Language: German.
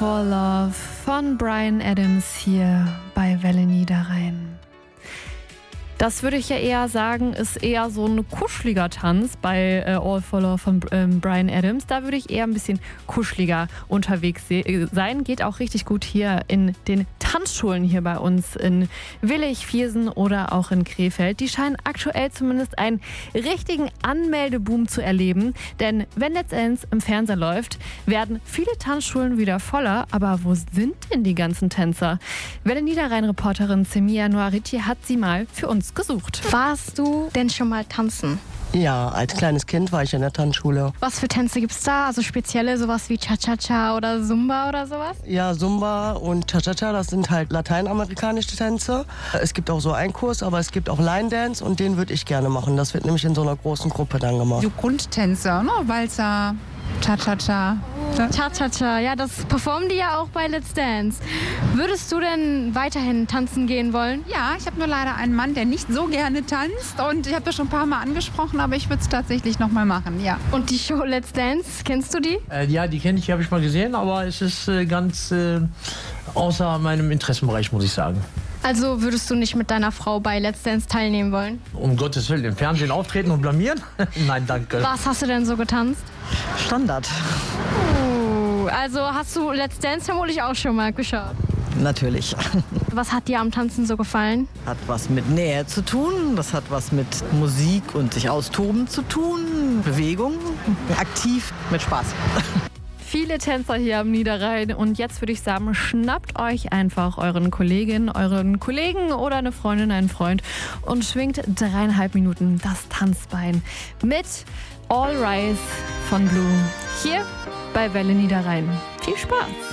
for Love von Bryan Adams hier bei Welle Niederrhein. Das würde ich ja eher sagen, ist eher so ein kuscheliger Tanz bei All for Love von Bryan Adams. Da würde ich eher ein bisschen kuscheliger unterwegs sein. Geht auch richtig gut hier in den Tanzschulen hier bei uns in Willich, Viersen oder auch in Krefeld. Die scheinen aktuell zumindest einen richtigen Anmeldeboom zu erleben. Denn wenn Let's Dance im Fernsehen läuft, werden viele Tanzschulen wieder voller. Aber wo sind denn die ganzen Tänzer? Welle Niederrhein-Reporterin Semia Noariti hat sie mal für uns gesucht. Warst du denn schon mal tanzen? Ja, als kleines Kind war ich in der Tanzschule. Was für Tänze gibt's da? Also spezielle, sowas wie Cha-Cha-Cha oder Zumba oder sowas? Ja, Zumba und Cha-Cha-Cha, das sind halt lateinamerikanische Tänze. Es gibt auch so einen Kurs, aber es gibt auch Line Dance und den würde ich gerne machen. Das wird nämlich in so einer großen Gruppe dann gemacht. So Grundtänze, ne? Walzer, Cha-Cha-Cha. Cha-Cha-Cha, ja, das performen die ja auch bei Let's Dance. Würdest du denn weiterhin tanzen gehen wollen? Ja, ich habe nur leider einen Mann, der nicht so gerne tanzt und ich habe das schon ein paar Mal angesprochen, aber ich würde es tatsächlich noch mal machen, ja. Und die Show Let's Dance, kennst du die? Ja, die kenne ich, die habe ich mal gesehen, aber es ist ganz außer meinem Interessenbereich, muss ich sagen. Also würdest du nicht mit deiner Frau bei Let's Dance teilnehmen wollen? Um Gottes Willen, im Fernsehen auftreten und blamieren? Nein, danke. Was hast du denn so getanzt? Standard. Also hast du Let's Dance vermutlich auch schon mal geschaut? Natürlich. Was hat dir am Tanzen so gefallen? Hat was mit Nähe zu tun, das hat was mit Musik und sich austoben zu tun, Bewegung, aktiv, mit Spaß. Viele Tänzer hier am Niederrhein und jetzt würde ich sagen, schnappt euch einfach euren Kolleginnen, euren Kollegen oder eine Freundin, einen Freund und schwingt 3,5 Minuten das Tanzbein mit All Rise von Blue hier bei Welle Niederrhein. Viel Spaß!